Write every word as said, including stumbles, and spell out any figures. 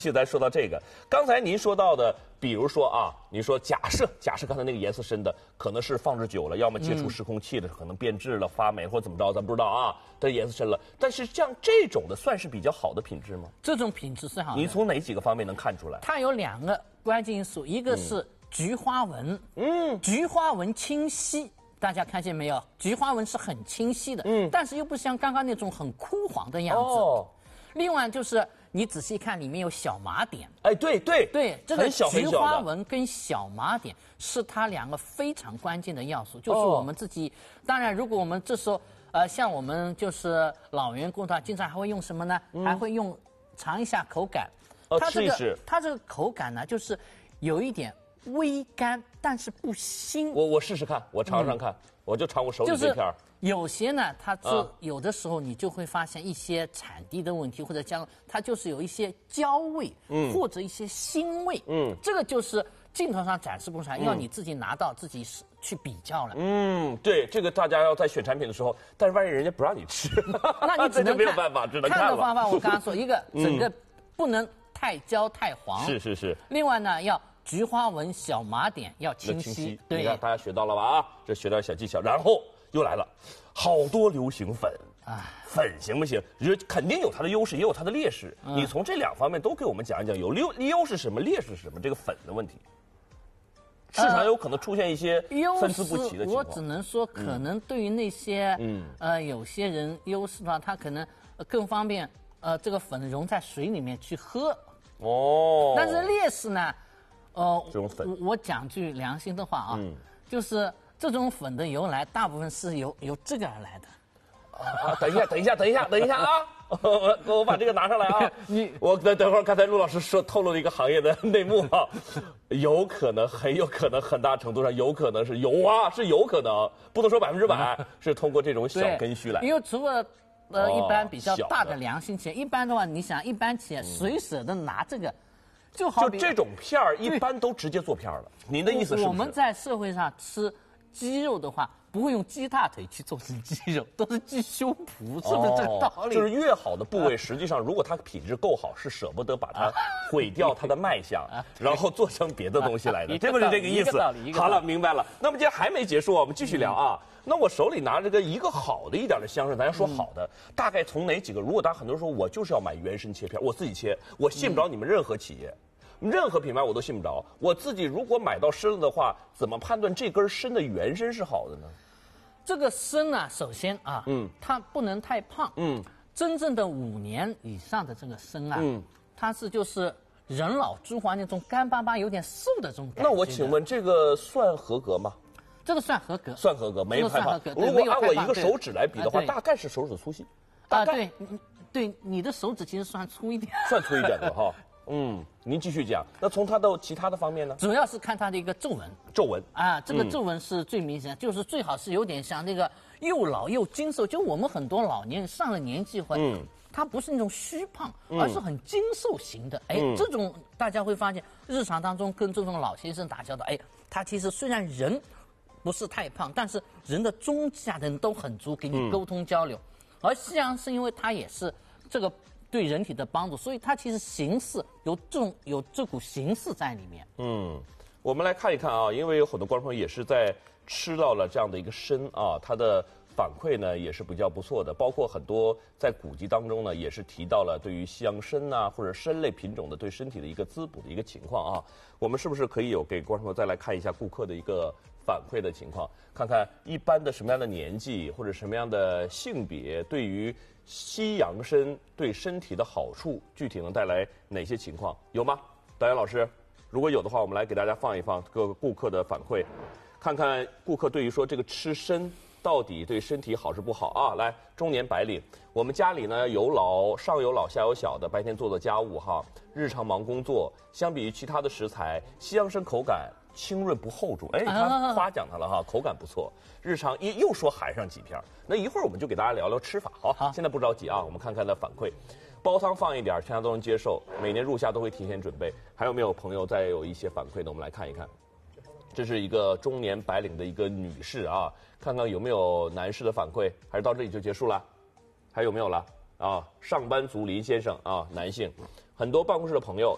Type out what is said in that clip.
现在说到这个，刚才您说到的，比如说啊，您说假设假设刚才那个颜色深的，可能是放置久了，要么接触湿空气的，可能变质了、发霉或者怎么着，咱不知道啊。它颜色深了，但是像这种的算是比较好的品质吗？ 这种品质是好的。 您从哪几个方面能看出来？ 它有两个关键因素，一个是菊花纹，嗯，菊花纹清晰。大家看见没有？菊花纹是很清晰的，嗯，但是又不像刚刚那种很枯黄的样子。哦。另外就是你仔细看，里面有小麻点。 哎，对对对，这个菊花纹跟小麻点是它两个非常关键的要素。就是我们自己，当然，如果我们这时候呃，像我们就是老员工的话，经常还会用什么呢？嗯、还会用尝一下口感。 哦， 它这个试一试它这个口感呢，就是有一点微干，但是不腥。 我我试试看，我尝尝看，嗯、我就尝我手里这片儿。 有些呢，它是、啊、有的时候你就会发现一些产地的问题，或者加它就是有一些焦味，嗯，或者一些腥味，嗯，这个就是镜头上展示不出来，嗯、要你自己拿到自己去比较了。 嗯，对，这个大家要在选产品的时候，但是万一人家不让你吃， 那你只能没有办法，只能看了。 看的方法我刚刚说，一个整个不能太焦太黄， 是是是。 另外呢，要菊花纹、小麻点要清晰。清晰对，你看大家学到了吧？啊，这学点小技巧，然后。又来了，好多流行粉啊，粉行不行？你说肯定有它的优势，也有它的劣势。嗯、你从这两方面都给我们讲一讲，有优优势什么，劣势是什么？这个粉的问题，市场有可能出现一些参差不齐的情况。 我只能说，可能对于那些嗯呃有些人优势的话，他可能更方便呃这个粉溶在水里面去喝。哦。但是劣势呢，呃， 这种粉， 我我讲句良心的话啊，嗯、就是。这种粉的由来，大部分是由由这个而来的。 啊，等一下，等一下，等一下，等一下啊！我我把这个拿上来啊！你我等等会儿，刚才陆老师说透露了一个行业的内幕啊，有可能，很有可能，很大程度上有可能是有啊，是有可能，不能说百分之百，是通过这种小根须来。 因为除了呃、哦、一般比较大的良心企业，一般的话，你想一般企业谁舍得拿这个？就好比就这种片儿，一般都直接做片儿了。您的意思是？ 我们在社会上吃。鸡肉的话，不会用鸡大腿去做成鸡肉，都是鸡胸脯，是不是这个道理？ 就是越好的部位，实际上如果它品质够好，是舍不得把它毁掉它的卖相，然后做成别的东西来的，对不对？这个意思。好了，明白了。那么今天还没结束，我们继续聊啊。那我手里拿着个一个好的一点的香椿，咱要说好的，大概从哪几个？如果大家很多人说我就是要买原生切片，我自己切，我信不着你们任何企业。任何品牌我都信不着，我自己如果买到参了的话，怎么判断这根参的原参是好的呢？ 这个参呢，首先啊，嗯，它不能太胖，嗯，真正的五年以上的这个参啊，嗯，它是就是人老珠黄那种干巴巴、有点瘦的这种感觉。 那我请问这个算合格吗？ 这个算合格， 算合格，没太胖。如果按我一个手指来比的话，大概是手指粗细。 啊，对，对，你的手指其实算粗一点， 算粗一点的哈。嗯，您继续讲。那从它的其他的方面呢？ 主要是看它的一个皱纹。 皱纹啊，这个皱纹是最明显的，嗯、就是最好是有点像那个又老又精瘦。就我们很多老年上了年纪会，嗯，它不是那种虚胖，嗯、而是很精瘦型的。哎，嗯、这种大家会发现，日常当中跟这种老先生打交道，哎，他其实虽然人不是太胖，但是人的中下等都很足，给你沟通交流。嗯、而西洋参因为它也是这个。对人体的帮助，所以它其实形似有这种有这股形似在里面。 嗯，我们来看一看啊，因为有很多观众朋友也是在吃到了这样的一个参啊，它的反馈呢也是比较不错的，包括很多在古籍当中呢也是提到了对于西洋参呐或者参类品种的对身体的一个滋补的一个情况啊。我们是不是可以有给观众朋友再来看一下顾客的一个反馈的情况，看看一般的什么样的年纪或者什么样的性别对于西洋参对身体的好处具体能带来哪些情况？有吗？导演老师，如果有的话，我们来给大家放一放各个顾客的反馈，看看顾客对于说这个吃参到底对身体好是不好啊？来，中年白领，我们家里呢有老上有老下有小的，白天做做家务哈，日常忙工作，相比于其他的食材，西洋参口感清润不厚重，哎，他夸奖他了哈，口感不错。日常一又说含上几片，那一会儿我们就给大家聊聊吃法。好，好，现在不着急啊，我们看看他反馈。煲汤放一点，全家都能接受。每年入夏都会提前准备。还有没有朋友再有一些反馈呢？我们来看一看。这是一个中年白领的一个女士啊，看看有没有男士的反馈，还是到这里就结束了？还有没有了？啊，上班族林先生啊，男性，很多办公室的朋友